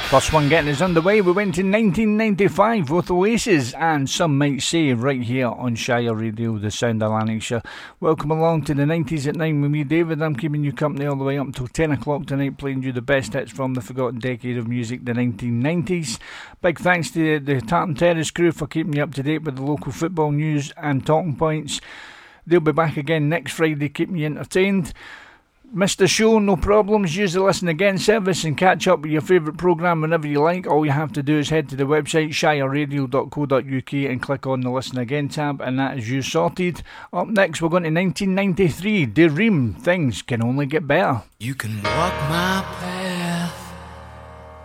First one getting us underway, we went to 1995 with Oasis and Some Might Say right here on Shire Radio, the sound of Lanarkshire. Welcome along to the 90s at 9 with me, David. I'm keeping you company all the way up until 10 o'clock tonight, playing you the best hits from the forgotten decade of music, the 1990s. Big thanks to the Tartan Terrace crew for keeping you up to date with the local football news and talking points. They'll be back again next Friday, keeping you entertained. Missed the show, no problems. Use the listen again service and catch up with your favourite programme whenever you like. All you have to do is head to the website shireradio.co.uk and click on the listen again tab, and that is you sorted. Up next we're going to 1993. Dareem, Things Can Only Get Better. You can walk my path,